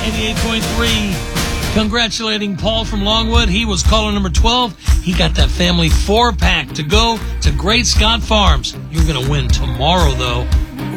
88.3. Congratulating Paul from Longwood. He was caller number 12. He got that family 4-pack to go to Great Scott Farms. You're going to win tomorrow, though.